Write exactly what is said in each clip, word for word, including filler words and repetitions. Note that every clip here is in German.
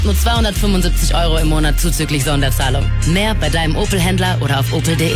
Nur zweihundertfünfundsiebzig Euro im Monat zuzüglich Sonderzahlung. Mehr bei deinem Opel-Händler oder auf opel punkt de.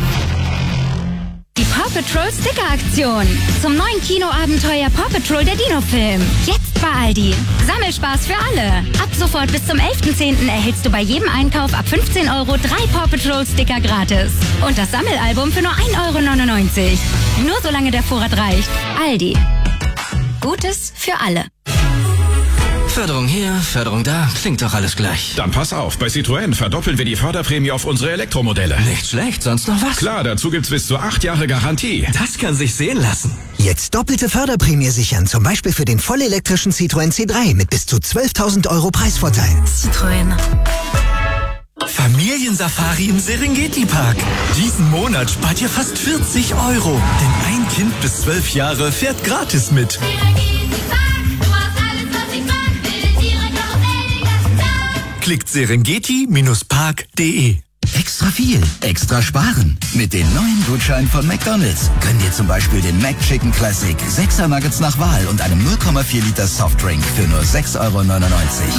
Die Paw Patrol Sticker-Aktion. Zum neuen Kinoabenteuer Paw Patrol der Dino-Film. Jetzt bei Aldi. Sammelspaß für alle. Ab sofort bis zum elften zehnten erhältst du bei jedem Einkauf ab fünfzehn Euro drei Paw Patrol Sticker gratis. Und das Sammelalbum für nur ein Euro neunundneunzig. Nur solange der Vorrat reicht. Aldi. Gutes für alle. Förderung hier, Förderung da, klingt doch alles gleich. Dann pass auf, bei Citroën verdoppeln wir die Förderprämie auf unsere Elektromodelle. Nicht schlecht, sonst noch was? Klar, dazu gibt's bis zu acht Jahre Garantie. Das kann sich sehen lassen. Jetzt doppelte Förderprämie sichern, zum Beispiel für den vollelektrischen Citroën C drei mit bis zu zwölftausend Euro Preisvorteil. Citroën. Familiensafari im Serengeti-Park. Diesen Monat spart ihr fast vierzig Euro. Denn ein Kind bis zwölf Jahre fährt gratis mit. Klickt serengeti Park punkt de. Extra viel, extra sparen. Mit den neuen Gutscheinen von McDonald's könnt ihr zum Beispiel den McChicken Classic, sechser Nuggets nach Wahl und einem null Komma vier Liter Softdrink für nur sechs Euro neunundneunzig.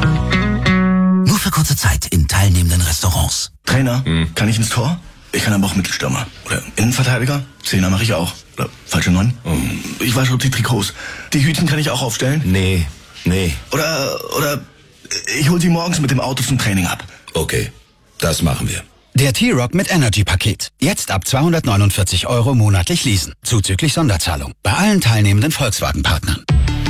Nur für kurze Zeit in teilnehmenden Restaurants. Trainer, hm. kann ich ins Tor? Ich kann aber auch Mittelstürmer. Oder Innenverteidiger? Zehner mache ich auch. Oder falsche Neun? Hm. Ich wasche die Trikots. Die Hütchen kann ich auch aufstellen? Nee, nee. Oder, oder... Ich hol sie morgens mit dem Auto zum Training ab. Okay, das machen wir. Der T-Rock mit Energy-Paket. Jetzt ab zweihundertneunundvierzig Euro monatlich leasen. Zuzüglich Sonderzahlung. Bei allen teilnehmenden Volkswagen-Partnern.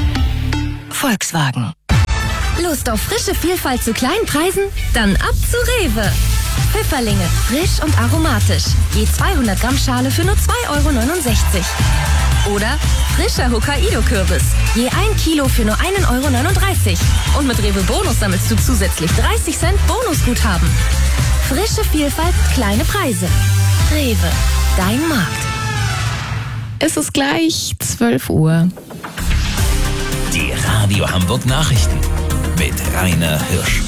Volkswagen. Lust auf frische Vielfalt zu kleinen Preisen? Dann ab zu Rewe. Pfifferlinge, frisch und aromatisch. Je zweihundert Gramm Schale für nur zwei Euro neunundsechzig. Oder frischer Hokkaido-Kürbis. Je ein Kilo für nur ein Euro neununddreißig. Und mit Rewe Bonus sammelst du zusätzlich dreißig Cent Bonusguthaben. Frische Vielfalt, kleine Preise. Rewe, dein Markt. Es ist gleich zwölf Uhr. Die Radio Hamburg Nachrichten mit Rainer Hirsch.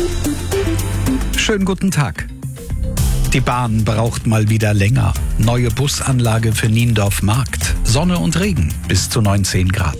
Schönen guten Tag. Die Bahn braucht mal wieder länger. Neue Busanlage für Niendorf Markt. Sonne und Regen bis zu neunzehn Grad.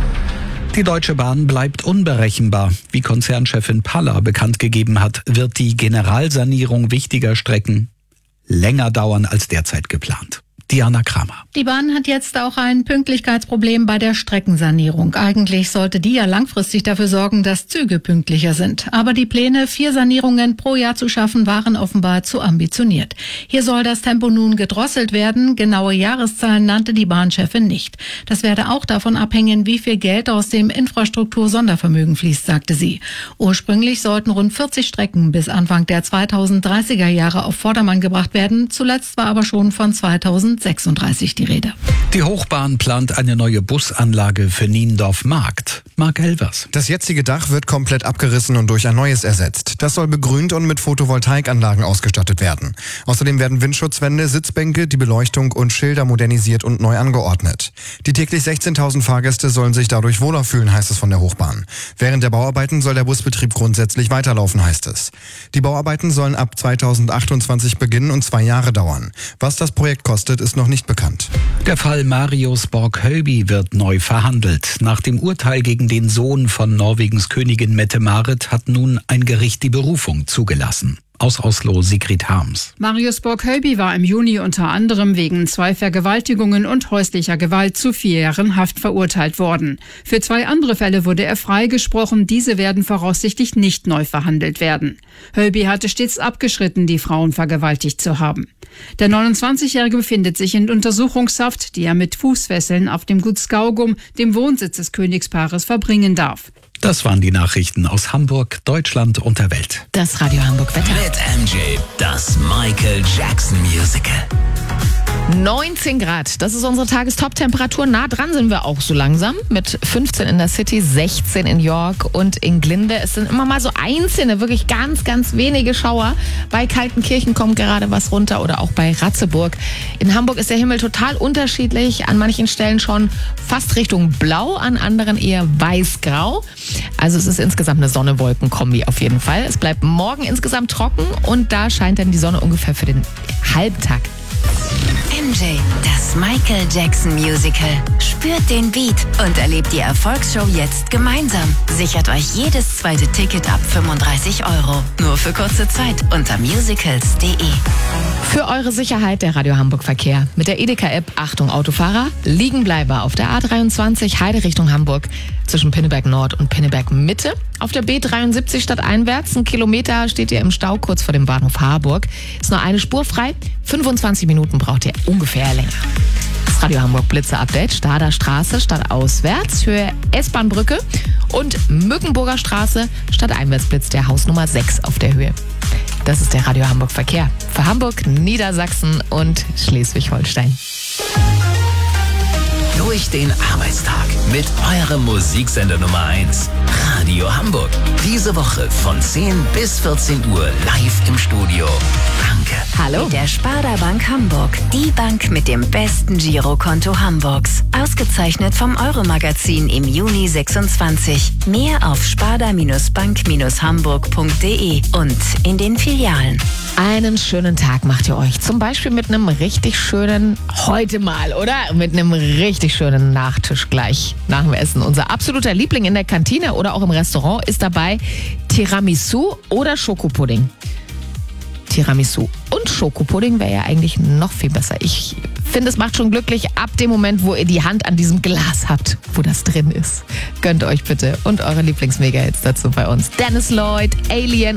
Die Deutsche Bahn bleibt unberechenbar. Wie Konzernchefin Palla bekannt gegeben hat, wird die Generalsanierung wichtiger Strecken länger dauern als derzeit geplant. Diana Kramer. Die Bahn hat jetzt auch ein Pünktlichkeitsproblem bei der Streckensanierung. Eigentlich sollte die ja langfristig dafür sorgen, dass Züge pünktlicher sind. Aber die Pläne, vier Sanierungen pro Jahr zu schaffen, waren offenbar zu ambitioniert. Hier soll das Tempo nun gedrosselt werden. Genaue Jahreszahlen nannte die Bahnchefin nicht. Das werde auch davon abhängen, wie viel Geld aus dem Infrastruktur-Sondervermögen fließt, sagte sie. Ursprünglich sollten rund vierzig Strecken bis Anfang der zweitausenddreißiger Jahre auf Vordermann gebracht werden. Zuletzt war aber schon von zweitausendsechsunddreißig die Rede. Die Hochbahn plant eine neue Busanlage für Niendorf Markt. Marc Elvers. Das jetzige Dach wird komplett abgerissen und durch ein neues ersetzt. Das soll begrünt und mit Photovoltaikanlagen ausgestattet werden. Außerdem werden Windschutzwände, Sitzbänke, die Beleuchtung und Schilder modernisiert und neu angeordnet. Die täglich sechzehntausend Fahrgäste sollen sich dadurch wohler fühlen, heißt es von der Hochbahn. Während der Bauarbeiten soll der Busbetrieb grundsätzlich weiterlaufen, heißt es. Die Bauarbeiten sollen ab zweitausendachtundzwanzig beginnen und zwei Jahre dauern. Was das Projekt kostet, ist noch nicht bekannt. Der Fall Marius Borg-Hölby wird neu verhandelt. Nach dem Urteil gegen den Sohn von Norwegens Königin Mette-Marit hat nun ein Gericht die Berufung zugelassen. Aus Oslo, Sigrid Harms. Marius Borg-Hölby war im Juni unter anderem wegen zwei Vergewaltigungen und häuslicher Gewalt zu vier Jahren Haft verurteilt worden. Für zwei andere Fälle wurde er freigesprochen. Diese werden voraussichtlich nicht neu verhandelt werden. Hölby hatte stets abgeschritten, die Frauen vergewaltigt zu haben. Der neunundzwanzigjährige befindet sich in Untersuchungshaft, die er mit Fußfesseln auf dem Gut Skaugum, dem Wohnsitz des Königspaares, verbringen darf. Das waren die Nachrichten aus Hamburg, Deutschland und der Welt. Das Radio Hamburg Wetter. Mit M J, das Michael Jackson Musical. neunzehn Grad, das ist unsere Tagestop-Temperatur. Nah dran sind wir auch so langsam. Mit fünfzehn in der City, sechzehn in York und in Glinde. Es sind immer mal so einzelne, wirklich ganz, ganz wenige Schauer. Bei Kaltenkirchen kommt gerade was runter oder auch bei Ratzeburg. In Hamburg ist der Himmel total unterschiedlich. An manchen Stellen schon fast Richtung Blau, an anderen eher weiß-grau. Also es ist insgesamt eine Sonne-Wolken-Kombi auf jeden Fall. Es bleibt morgen insgesamt trocken und da scheint dann die Sonne ungefähr für den Halbtag. M J, das Michael Jackson Musical. Spürt den Beat und erlebt die Erfolgsshow jetzt gemeinsam. Sichert euch jedes zweite Ticket ab fünfunddreißig Euro. Nur für kurze Zeit unter musicals punkt de. Für eure Sicherheit der Radio Hamburg Verkehr. Mit der Edeka-App Achtung Autofahrer, Liegenbleiber auf der A dreiundzwanzig Heide Richtung Hamburg zwischen Pinneberg Nord und Pinneberg Mitte. Auf der B dreiundsiebzig stadteinwärts, ein Kilometer steht ihr im Stau kurz vor dem Bahnhof Harburg. Ist nur eine Spur frei, fünfundzwanzig Minuten braucht ihr ungefähr länger. Das Radio Hamburg Blitze-Update, Stader Straße stadtauswärts, Höhe S-Bahn-Brücke und Mückenburger Straße stadteinwärts-Blitz der Hausnummer sechs auf der Höhe. Das ist der Radio Hamburg Verkehr für Hamburg, Niedersachsen und Schleswig-Holstein. Durch den Arbeitstag mit eurem Musiksender Nummer eins. Radio Hamburg. Diese Woche von zehn bis vierzehn Uhr live im Studio. Danke. Hallo. Mit der Sparda Bank Hamburg. Die Bank mit dem besten Girokonto Hamburgs. Ausgezeichnet vom Euro-Magazin im Juni sechsundzwanzig. Mehr auf sparda bank hamburg punkt de und in den Filialen. Einen schönen Tag macht ihr euch. Zum Beispiel mit einem richtig schönen, heute mal, oder? Mit einem richtig schönen Nachtisch gleich nach dem Essen. Unser absoluter Liebling in der Kantine oder auch im Restaurant ist dabei Tiramisu oder Schokopudding. Tiramisu und Schokopudding wäre ja eigentlich noch viel besser. Ich finde, es macht schon glücklich ab dem Moment, wo ihr die Hand an diesem Glas habt, wo das drin ist. Gönnt euch bitte und eure Lieblings-Mega-Hits dazu bei uns. Dennis Lloyd, Alien